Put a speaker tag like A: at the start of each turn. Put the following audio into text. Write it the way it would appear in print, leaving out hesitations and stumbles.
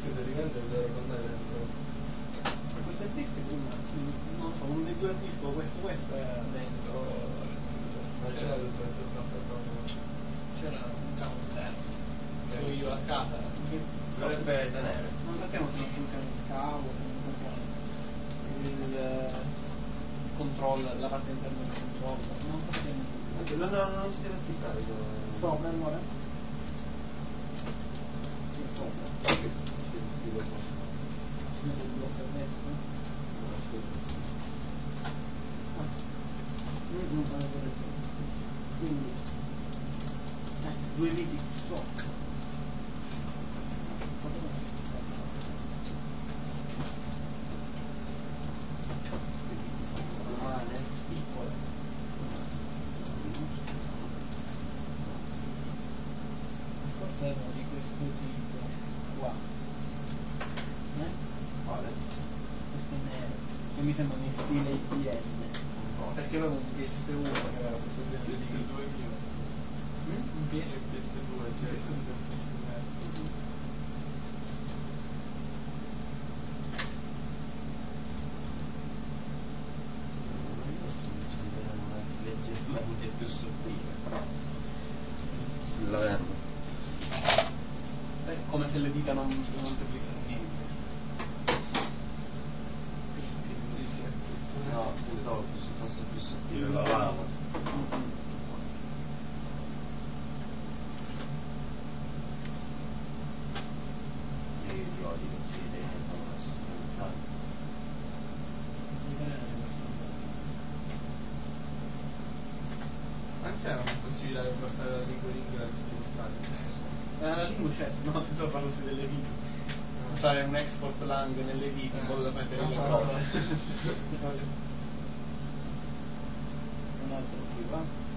A: praticamente devo tornare dentro.
B: Ma queste disk non so, uno dei due dischi, questo è dentro.
A: Ma c'era tutto questo staffetto?
B: C'era un cavo interno. Ero io a casa.
A: Dovrebbe tenere.
B: Non sappiamo se non funziona il cavo, se non funziona il controllo, la parte interna del controllo. Non sappiamo.
A: Non si deve attivare.
B: Sopra allora? Sì, sopra.
A: Sì, dopo.
B: Vedo il blocco a destra.
A: No, scusa.
B: Non fa vedere. Quindi due viti sotto. Male, piccole. Forse erano di questo tipo qua.
A: Quale?
B: Questo nero. Che mi sembrano in stile IPN. Perché avevo un PS1 che aveva questo
A: PS2 mio.
B: Un
A: PS2, cioè leggermente più sottile, però la vendo.
B: È come se le dita non servissero niente.
A: No, pensavo che si fosse più sottile la lama. E io ti odio che ci sono una sostanza. Ma c'è una possibilità di portare la lingua in inglese più
B: La lingua c'è, no, ti sto parlando delle vite. Fare un export lang nelle vite in modo da mettere le cose. Un altro qui va.